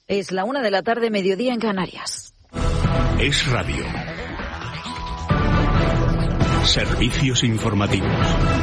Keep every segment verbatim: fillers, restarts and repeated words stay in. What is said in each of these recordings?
Es la una de la tarde, mediodía en Canarias. Es radio. Servicios informativos.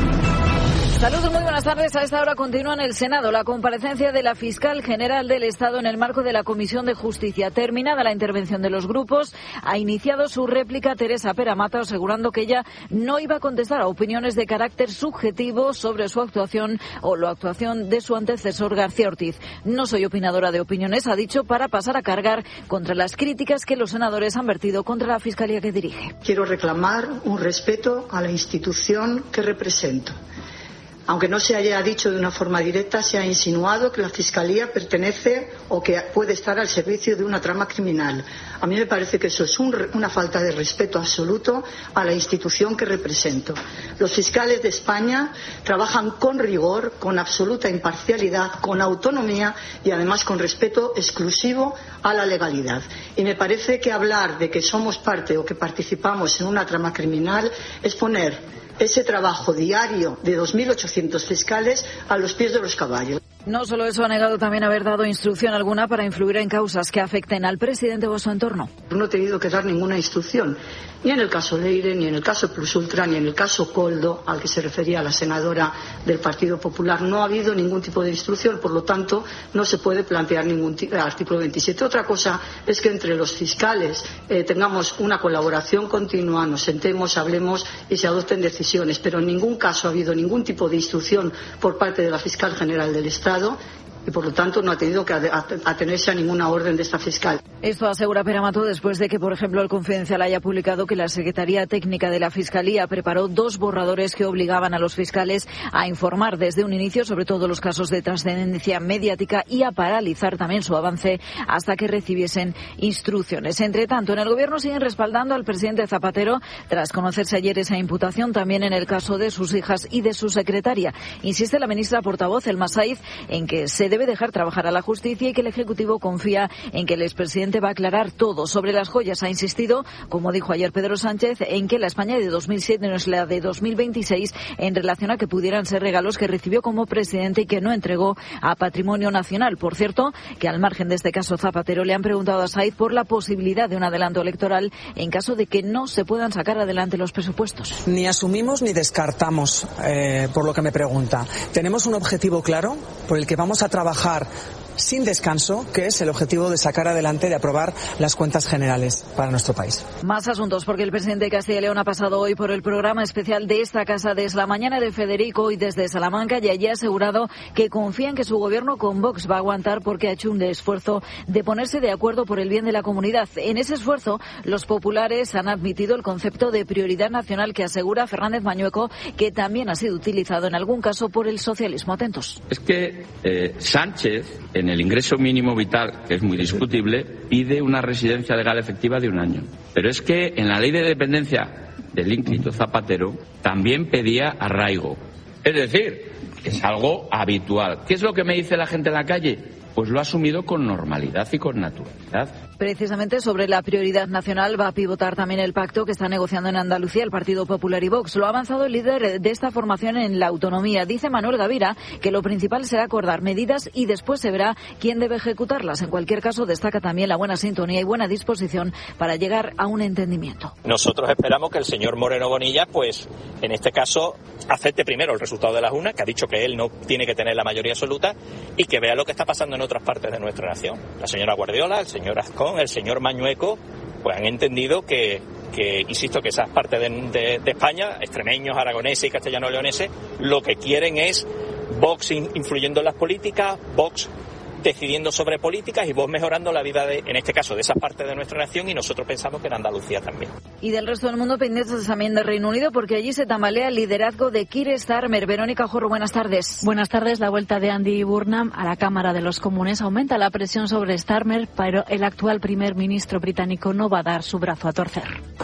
Saludos, muy buenas tardes. A esta hora continúa en el Senado la comparecencia de la fiscal general del Estado en el marco de la Comisión de Justicia. Terminada la intervención de los grupos, ha iniciado su réplica Teresa Peramato, asegurando que ella no iba a contestar a opiniones de carácter subjetivo sobre su actuación o la actuación de su antecesor García Ortiz. No soy opinadora de opiniones, ha dicho, para pasar a cargar contra las críticas que los senadores han vertido contra la fiscalía que dirige. Quiero reclamar un respeto a la institución que represento. Aunque no se haya dicho de una forma directa, se ha insinuado que la Fiscalía pertenece o que puede estar al servicio de una trama criminal. A mí me parece que eso es un, una falta de respeto absoluto a la institución que represento. Los fiscales de España trabajan con rigor, con absoluta imparcialidad, con autonomía y además con respeto exclusivo a la legalidad. Y me parece que hablar de que somos parte o que participamos en una trama criminal es poner ese trabajo diario de dos mil ochocientos fiscales a los pies de los caballos. No solo eso, ha negado también haber dado instrucción alguna para influir en causas que afecten al presidente o a su entorno. No he tenido que dar ninguna instrucción, ni en el caso Leire, ni en el caso Plus Ultra, ni en el caso Coldo, al que se refería la senadora del Partido Popular. No ha habido ningún tipo de instrucción, por lo tanto, no se puede plantear ningún artículo veintisiete. Otra cosa es que entre los fiscales eh, tengamos una colaboración continua, nos sentemos, hablemos y se adopten decisiones, pero en ningún caso ha habido ningún tipo de instrucción por parte de la Fiscal General del Estado y por lo tanto no ha tenido que atenerse a ninguna orden de esta fiscal. Esto asegura Peramato después de que, por ejemplo, el Confidencial haya publicado que la Secretaría Técnica de la Fiscalía preparó dos borradores que obligaban a los fiscales a informar desde un inicio sobre todos los casos de trascendencia mediática y a paralizar también su avance hasta que recibiesen instrucciones. Entre tanto, en el Gobierno siguen respaldando al presidente Zapatero tras conocerse ayer esa imputación también en el caso de sus hijas y de su secretaria. Insiste la ministra portavoz, Elma Saiz, en que se debe dejar trabajar a la justicia y que el Ejecutivo confía en que el expresidente va a aclarar todo. Sobre las joyas ha insistido, como dijo ayer Pedro Sánchez, en que la España de dos mil siete no es la de dos mil veintiséis en relación a que pudieran ser regalos que recibió como presidente y que no entregó a Patrimonio Nacional. Por cierto, que al margen de este caso Zapatero le han preguntado a Saiz por la posibilidad de un adelanto electoral en caso de que no se puedan sacar adelante los presupuestos. Ni asumimos ni descartamos, eh, por lo que me pregunta. Tenemos un objetivo claro por el que vamos a trabajar sin descanso, que es el objetivo de sacar adelante, de aprobar las cuentas generales para nuestro país. Más asuntos, porque el presidente de Castilla y León ha pasado hoy por el programa especial de esta casa de Es la Mañana de Federico y desde Salamanca, y allí ha asegurado que confía en que su gobierno con Vox va a aguantar porque ha hecho un esfuerzo de ponerse de acuerdo por el bien de la comunidad. En ese esfuerzo, los populares han admitido el concepto de prioridad nacional que asegura Fernández Mañueco, que también ha sido utilizado en algún caso por el socialismo. Atentos. Es que eh, Sánchez, en el ingreso mínimo vital, que es muy discutible, pide una residencia legal efectiva de un año. Pero es que en la ley de dependencia del ínclito Zapatero también pedía arraigo. Es decir, que es algo habitual. ¿Qué es lo que me dice la gente en la calle? Pues lo ha asumido con normalidad y con naturalidad. Precisamente sobre la prioridad nacional va a pivotar también el pacto que está negociando en Andalucía el Partido Popular y Vox. Lo ha avanzado el líder de esta formación en la autonomía. Dice Manuel Gavira que lo principal será acordar medidas y después se verá quién debe ejecutarlas. En cualquier caso, destaca también la buena sintonía y buena disposición para llegar a un entendimiento. Nosotros esperamos que el señor Moreno Bonilla, pues en este caso, acepte primero el resultado de la Junta, que ha dicho que él no tiene que tener la mayoría absoluta, y que vea lo que está pasando en otras partes de nuestra nación. La señora Guardiola, el señor Azcón, el señor Mañueco, pues han entendido que, que insisto, que esas partes de, de, de España, extremeños, aragoneses y castellano-leoneses, lo que quieren es Vox influyendo en las políticas, Vox decidiendo sobre políticas y Vox mejorando la vida, de, en este caso, de esas partes de nuestra nación, y nosotros pensamos que en Andalucía también. Y del resto del mundo, pendientes también del Reino Unido, porque allí se tambalea el liderazgo de Keir Starmer. Verónica Jorro, buenas tardes. Buenas tardes. La vuelta de Andy Burnham a la Cámara de los Comunes aumenta la presión sobre Starmer, pero el actual primer ministro británico no va a dar su brazo a torcer.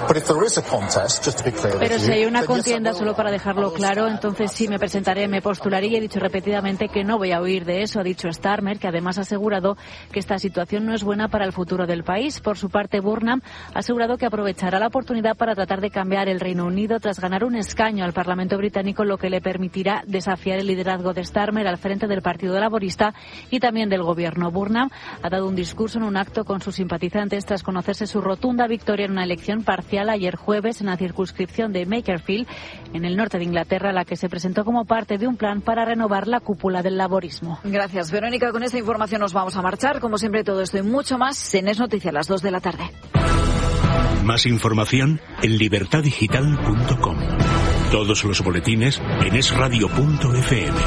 Pero si hay una contienda, solo para dejarlo claro, entonces sí me presentaré, me postularé, y he dicho repetidamente que no voy a huir de eso, ha dicho Starmer, que además ha asegurado que esta situación no es buena para el futuro del país. Por su parte, Burnham ha asegurado que aprovechará la oportunidad oportunidad para tratar de cambiar el Reino Unido tras ganar un escaño al Parlamento británico, lo que le permitirá desafiar el liderazgo de Starmer al frente del Partido Laborista y también del gobierno. Burnham ha dado un discurso en un acto con sus simpatizantes tras conocerse su rotunda victoria en una elección parcial ayer jueves en la circunscripción de Makerfield, en el norte de Inglaterra, a la que se presentó como parte de un plan para renovar la cúpula del laborismo. Gracias, Verónica. Con esta información nos vamos a marchar. Como siempre, todo esto y mucho más en Es Noticia a las dos de la tarde. Más información en libertad digital punto com. Todos los boletines en es radio punto efe eme.